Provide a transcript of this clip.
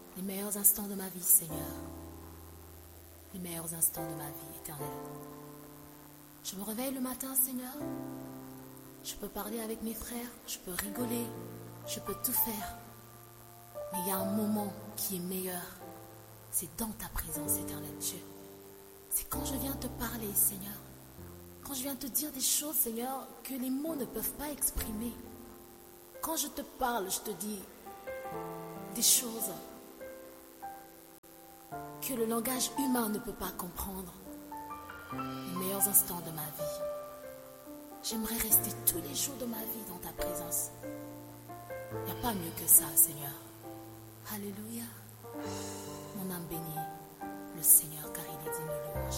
les meilleurs instants de ma vie, Seigneur. Les meilleurs instants de ma vie, Éternel. Je me réveille le matin, Seigneur. Je peux parler avec mes frères, je peux rigoler, je peux tout faire. Mais il y a un moment qui est meilleur. C'est dans ta présence, Éternel Dieu. C'est quand je viens te parler, Seigneur. Quand je viens te dire des choses, Seigneur, que les mots ne peuvent pas exprimer. Quand je te parle, je te dis des choses que le langage humain ne peut pas comprendre. Les meilleurs instants de ma vie. J'aimerais rester tous les jours de ma vie dans ta présence. Il n'y a pas mieux que ça, Seigneur. Alléluia. Mon âme bénit le Seigneur car il est digne de louange.